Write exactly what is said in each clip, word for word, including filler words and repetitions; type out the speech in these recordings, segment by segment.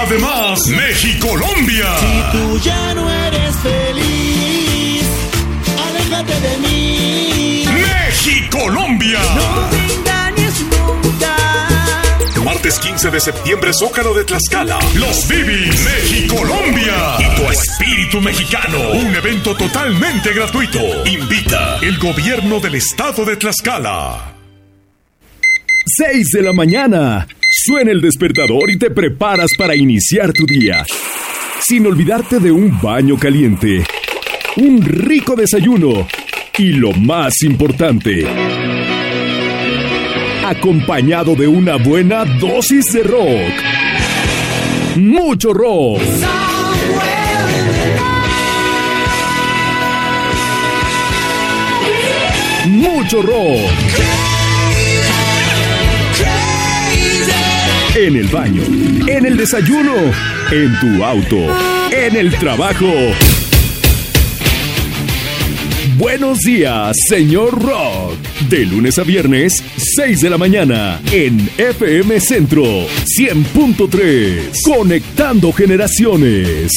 Además, Mexicolombia. Si tú ya no eres feliz, aléjate de mí. Mexicolombia. No me engañes nunca. Martes quince de septiembre, Zócalo de Tlaxcala. Los Bibis, Mexicolombia. Y tu espíritu mexicano. Un evento totalmente gratuito. Invita el gobierno del estado de Tlaxcala. seis de la mañana. Suena el despertador y te preparas para iniciar tu día. Sin olvidarte de un baño caliente, un rico desayuno y lo más importante, acompañado de una buena dosis de rock. Mucho rock. Mucho rock. En el baño, en el desayuno, en tu auto, en el trabajo. Buenos días, señor Rock. De lunes a viernes, seis de la mañana, en F M Centro, cien punto tres. Conectando generaciones.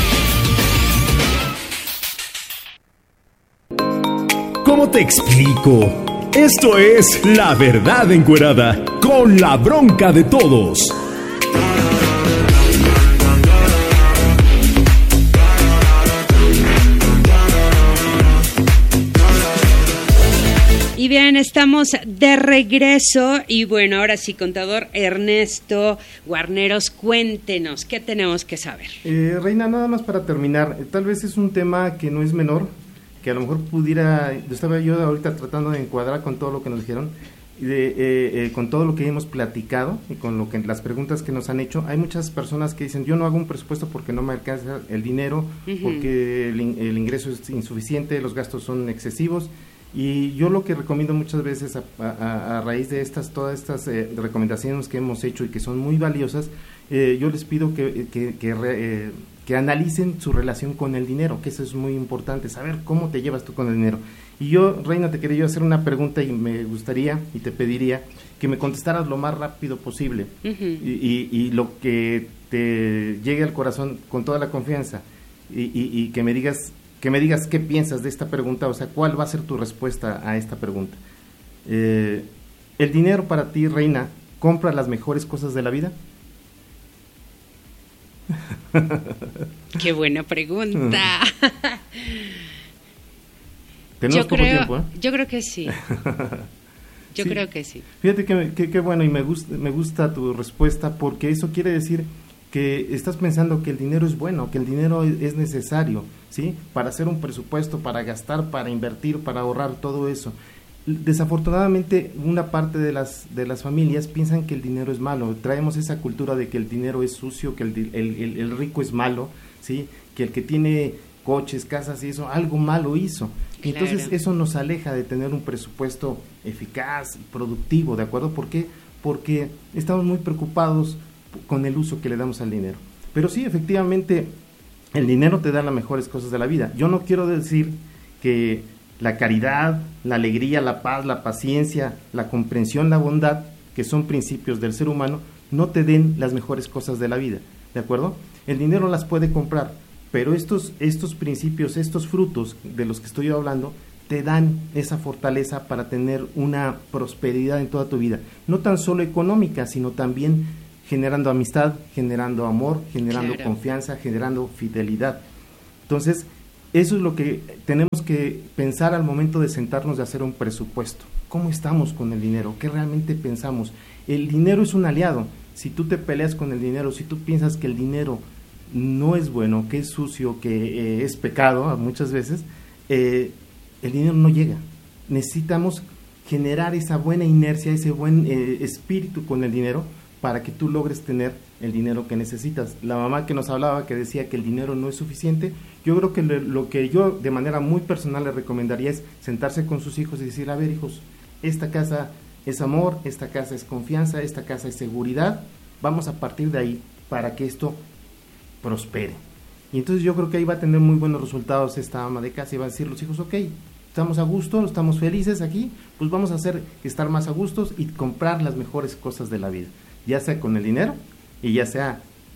¿Cómo te explico? Esto es La Verdad Encuerada, con la bronca de todos. Y bien, estamos de regreso y bueno, ahora sí, contador Ernesto Guarneros, cuéntenos, ¿qué tenemos que saber? Eh, Reina, nada más para terminar, tal vez es un tema que no es menor, que a lo mejor pudiera, estaba yo ahorita tratando de encuadrar con todo lo que nos dijeron, de, eh, eh, con todo lo que hemos platicado y con lo que las preguntas que nos han hecho. Hay muchas personas que dicen, yo no hago un presupuesto porque no me alcanza el dinero, uh-huh. porque el, el ingreso es insuficiente, los gastos son excesivos. Y yo lo que recomiendo muchas veces a, a, a raíz de estas todas estas eh, recomendaciones que hemos hecho y que son muy valiosas, eh, yo les pido que, que, que, re, eh, que analicen su relación con el dinero, que eso es muy importante, saber cómo te llevas tú con el dinero. Y yo, Reina, te quería yo hacer una pregunta y me gustaría y te pediría que me contestaras lo más rápido posible, uh-huh. y, y, y lo que te llegue al corazón con toda la confianza, y, y, y que me digas que me digas qué piensas de esta pregunta, o sea, cuál va a ser tu respuesta a esta pregunta. Eh, ¿El dinero para ti, Reina, compra las mejores cosas de la vida? Qué buena pregunta. Tenemos yo poco creo, tiempo, ¿eh? Yo creo que sí. Yo sí. creo que sí. Fíjate que, que, que bueno, y me gusta, me gusta tu respuesta, porque eso quiere decir que estás pensando que el dinero es bueno, que el dinero es necesario, ¿sí? Para hacer un presupuesto, para gastar, para invertir, para ahorrar, todo eso. Desafortunadamente, una parte de las de las familias piensan que el dinero es malo. Traemos esa cultura de que el dinero es sucio, que el, el, el, el rico es malo, ¿sí? Que el que tiene coches, casas y eso, algo malo hizo. Claro. Entonces, eso nos aleja de tener un presupuesto eficaz, productivo, ¿de acuerdo? ¿Por qué? Porque estamos muy preocupados con el uso que le damos al dinero. Pero sí, efectivamente, el dinero te da las mejores cosas de la vida. Yo no quiero decir que la caridad, la alegría, la paz, la paciencia, la comprensión, la bondad, que son principios del ser humano, no te den las mejores cosas de la vida, ¿de acuerdo? El dinero las puede comprar, pero estos, estos principios, estos frutos de los que estoy hablando, te dan esa fortaleza para tener una prosperidad en toda tu vida, no tan solo económica, sino también generando amistad, generando amor, generando claro. confianza, generando fidelidad. Entonces, eso es lo que tenemos que pensar al momento de sentarnos de hacer un presupuesto. ¿Cómo estamos con el dinero? ¿Qué realmente pensamos? El dinero es un aliado. Si tú te peleas con el dinero, si tú piensas que el dinero no es bueno, que es sucio, que eh, es pecado muchas veces, eh, el dinero no llega. Necesitamos generar esa buena inercia, ese buen eh, espíritu con el dinero, para que tú logres tener el dinero que necesitas. La mamá que nos hablaba, que decía que el dinero no es suficiente, yo creo que lo, lo que yo de manera muy personal le recomendaría es sentarse con sus hijos y decir, a ver hijos, esta casa es amor, esta casa es confianza, esta casa es seguridad, vamos a partir de ahí para que esto prospere. Y entonces yo creo que ahí va a tener muy buenos resultados esta ama de casa y va a decir los hijos, ok, estamos a gusto, estamos felices aquí, pues vamos a hacer estar más a gustos y comprar las mejores cosas de la vida, ya sea con el dinero y ya sea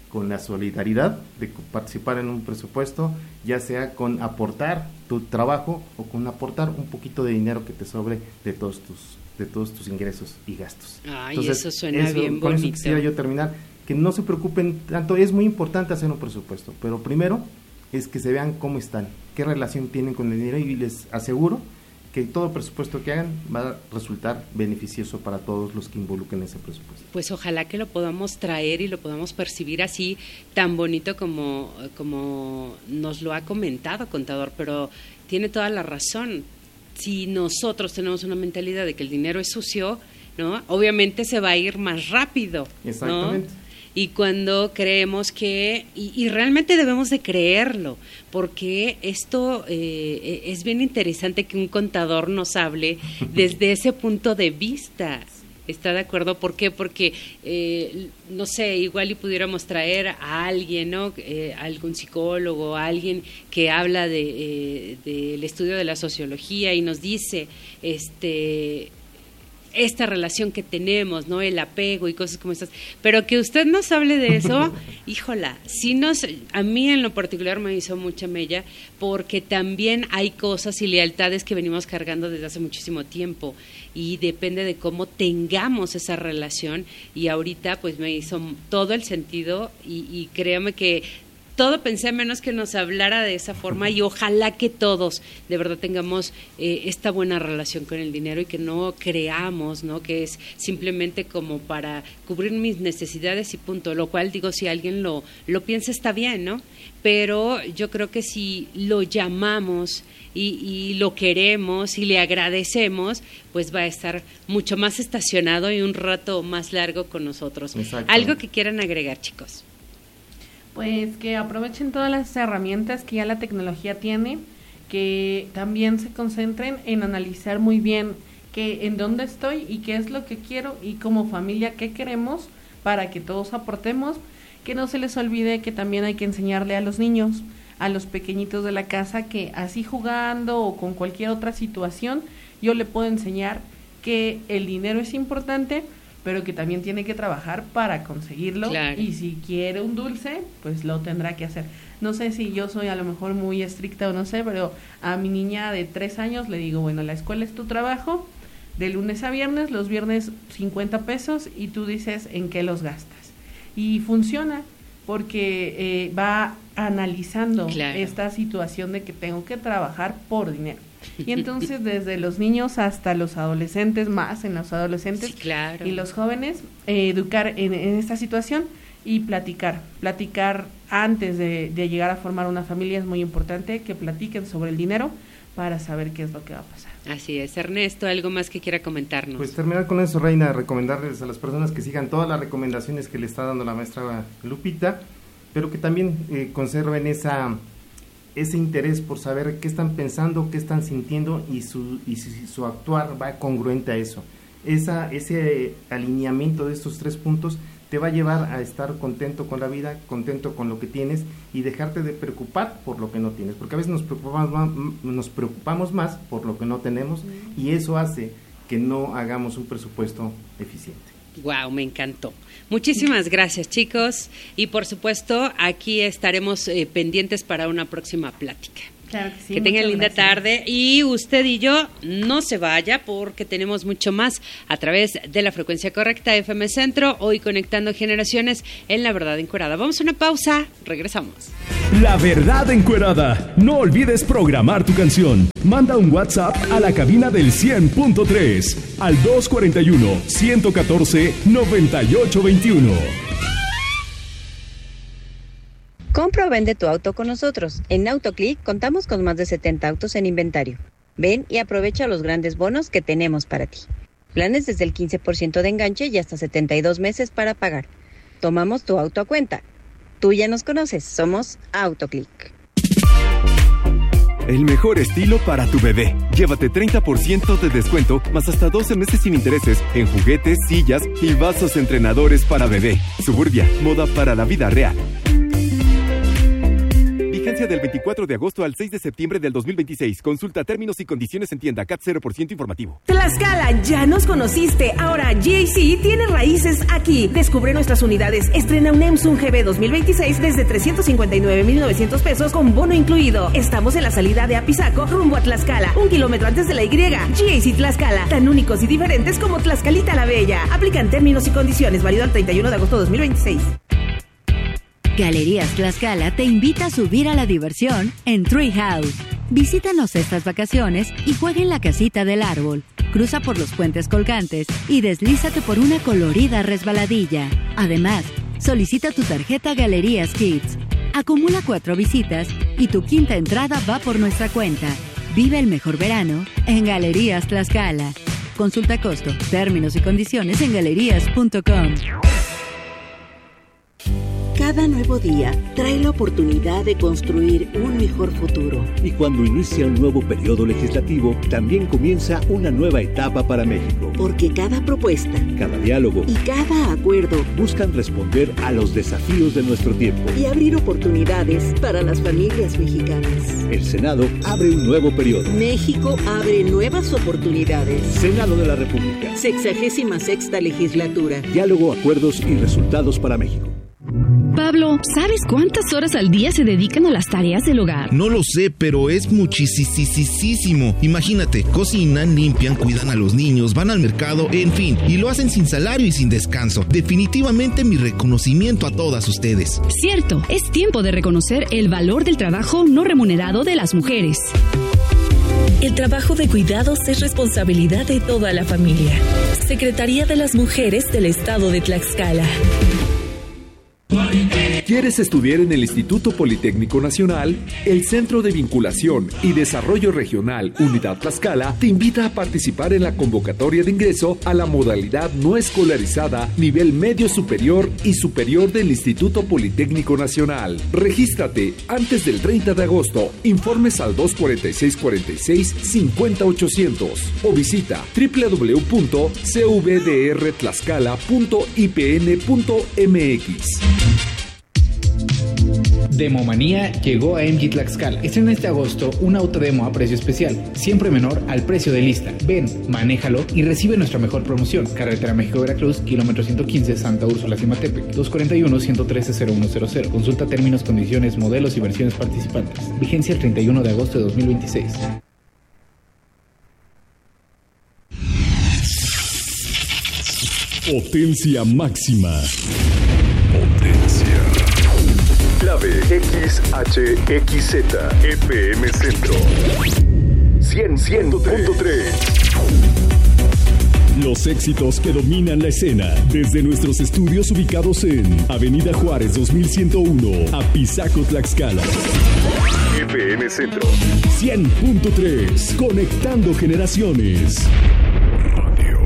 con la solidaridad de participar en un presupuesto, ya sea con aportar tu trabajo o con aportar un poquito de dinero que te sobre de todos tus de todos tus ingresos y gastos. Ay, Entonces, eso suena eso, bien con bonito. Eso quisiera yo terminar, que no se preocupen tanto, es muy importante hacer un presupuesto, pero primero es que se vean cómo están, qué relación tienen con el dinero, y les aseguro que todo presupuesto que hagan va a resultar beneficioso para todos los que involucren ese presupuesto. Pues ojalá que lo podamos traer y lo podamos percibir así tan bonito como, como nos lo ha comentado, contador, pero tiene toda la razón. Si nosotros tenemos una mentalidad de que el dinero es sucio, ¿no? Obviamente se va a ir más rápido, ¿no? Exactamente. Y cuando creemos que, y, y realmente debemos de creerlo, porque esto eh, es bien interesante que un contador nos hable desde ese punto de vista. ¿Está de acuerdo? ¿Por qué? Porque, eh, no sé, igual y pudiéramos traer a alguien, ¿no? Eh, algún psicólogo, a alguien que habla de, eh, del estudio de la sociología y nos dice, este... esta relación que tenemos, ¿no? El apego y cosas como estas, pero que usted nos hable de eso, híjola, sí nos, a mí en lo particular me hizo mucha mella, porque también hay cosas y lealtades que venimos cargando desde hace muchísimo tiempo, y depende de cómo tengamos esa relación, y ahorita pues me hizo todo el sentido, y, y créame que todo pensé menos que nos hablara de esa forma, y ojalá que todos de verdad tengamos eh, esta buena relación con el dinero, y que no creamos, ¿no?, que es simplemente como para cubrir mis necesidades y punto, lo cual digo, si alguien lo, lo piensa está bien, ¿no? Pero yo creo que si lo llamamos y, y lo queremos y le agradecemos, pues va a estar mucho más estacionado y un rato más largo con nosotros. Algo que quieran agregar, chicos. Pues que aprovechen todas las herramientas que ya la tecnología tiene, que también se concentren en analizar muy bien que en dónde estoy y qué es lo que quiero, y como familia qué queremos, para que todos aportemos, que no se les olvide que también hay que enseñarle a los niños, a los pequeñitos de la casa, que así jugando o con cualquier otra situación, yo le puedo enseñar que el dinero es importante, pero que también tiene que trabajar para conseguirlo, claro. Y si quiere un dulce, pues lo tendrá que hacer. No sé si yo soy a lo mejor muy estricta o no sé, pero a mi niña de tres años le digo, bueno, la escuela es tu trabajo, de lunes a viernes, los viernes cincuenta pesos, y tú dices en qué los gastas. Y funciona, porque eh, va analizando claro. esta situación de que tengo que trabajar por dinero. Y entonces desde los niños hasta los adolescentes, más en los adolescentes sí, claro. y los jóvenes, eh, educar en, en esta situación y platicar, platicar antes de, de llegar a formar una familia. Es muy importante que platiquen sobre el dinero para saber qué es lo que va a pasar. Así es. Ernesto, ¿algo más que quiera comentarnos? Pues terminar con eso, Reina, recomendarles a las personas que sigan todas las recomendaciones que le está dando la maestra Lupita, pero que también eh, conserven esa... ese interés por saber qué están pensando, qué están sintiendo, y su y si su actuar va congruente a eso. Esa ese alineamiento de estos tres puntos te va a llevar a estar contento con la vida, contento con lo que tienes, y dejarte de preocupar por lo que no tienes, porque a veces nos preocupamos más, nos preocupamos más por lo que no tenemos, y eso hace que no hagamos un presupuesto eficiente. Wow, me encantó. Muchísimas gracias, chicos, y por supuesto aquí estaremos eh, pendientes para una próxima plática. Claro que sí. Que tengan linda gracias. tarde, y usted y yo no se vaya, porque tenemos mucho más a través de la frecuencia correcta F M Centro, hoy conectando generaciones en La Verdad Encuerada. Vamos a una pausa, regresamos. La Verdad Encuerada. No olvides programar tu canción. Manda un WhatsApp a la cabina del cien punto tres al dos cuarenta y uno, ciento catorce, noventa y ocho veintiuno. Compra o vende tu auto con nosotros. En AutoClick contamos con más de setenta autos en inventario. Ven y aprovecha los grandes bonos que tenemos para ti. Planes desde el quince por ciento de enganche y hasta setenta y dos meses para pagar. Tomamos tu auto a cuenta. Tú ya nos conoces, somos AutoClick. El mejor estilo para tu bebé. Llévate treinta por ciento de descuento más hasta doce meses sin intereses en juguetes, sillas y vasos entrenadores para bebé. Suburbia, moda para la vida real. Vigencia del veinticuatro de agosto al seis de septiembre del dos mil veintiséis. Consulta términos y condiciones en tienda. C A T cero por ciento informativo. Tlaxcala, ya nos conociste. Ahora G A C tiene raíces aquí. Descubre nuestras unidades. Estrena un Samsung G B dos mil veintiséis desde trescientos cincuenta y nueve mil novecientos pesos con bono incluido. Estamos en la salida de Apizaco, rumbo a Tlaxcala, un kilómetro antes de la Y. G A C Tlaxcala, tan únicos y diferentes como Tlaxcalita la Bella. Aplican términos y condiciones, válido al treinta y uno de agosto de dos mil veintiséis. Galerías Tlaxcala te invita a subir a la diversión en Treehouse. Visítanos estas vacaciones y juega en la casita del árbol. Cruza por los puentes colgantes y deslízate por una colorida resbaladilla. Además, solicita tu tarjeta Galerías Kids. Acumula cuatro visitas y tu quinta entrada va por nuestra cuenta. Vive el mejor verano en Galerías Tlaxcala. Consulta costo, términos y condiciones en galerías punto com. Cada nuevo día trae la oportunidad de construir un mejor futuro. Y cuando inicia un nuevo periodo legislativo, también comienza una nueva etapa para México. Porque cada propuesta, cada diálogo y cada acuerdo buscan responder a los desafíos de nuestro tiempo y abrir oportunidades para las familias mexicanas. El Senado abre un nuevo periodo. México abre nuevas oportunidades. Senado de la República. Sexagésima sexta legislatura. Diálogo, acuerdos y resultados para México. Pablo, ¿sabes cuántas horas al día se dedican a las tareas del hogar? No lo sé, pero es muchísimo. Imagínate, cocinan, limpian, cuidan a los niños, van al mercado, en fin, y lo hacen sin salario y sin descanso. Definitivamente mi reconocimiento a todas ustedes. Cierto, es tiempo de reconocer el valor del trabajo no remunerado de las mujeres. El trabajo de cuidados es responsabilidad de toda la familia. Secretaría de las Mujeres del Estado de Tlaxcala. ¿Quieres estudiar en el Instituto Politécnico Nacional? El Centro de Vinculación y Desarrollo Regional Unidad Tlaxcala te invita a participar en la convocatoria de ingreso a la modalidad no escolarizada nivel medio superior y superior del Instituto Politécnico Nacional. Regístrate antes del treinta de agosto. Informes al dos cuarenta y seis cuarenta y seis cincuenta ochocientos o visita doble u doble u doble u punto c v d r tlaxcala punto i p n punto m x. Demomanía llegó a M G Tlaxcala. Estrena este agosto un autodemo a precio especial, siempre menor al precio de lista. Ven, manéjalo y recibe nuestra mejor promoción. Carretera México-Veracruz, kilómetro ciento quince, Santa Úrsula, Cimatepec, dos cuarenta y uno, ciento trece, cero uno cero cero. Consulta términos, condiciones, modelos y versiones participantes. Vigencia el treinta y uno de agosto de dos mil veintiséis. Potencia máxima. Potencia. Clave X H X Z F M Centro cien punto tres. Los éxitos que dominan la escena desde nuestros estudios ubicados en Avenida Juárez dos mil ciento uno, Apizaco, Tlaxcala. F M Centro cien punto tres, conectando generaciones. Radio.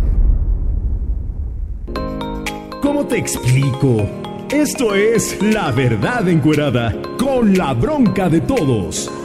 ¿Cómo te explico? Esto es La Verdad Encuerada, con la bronca de todos.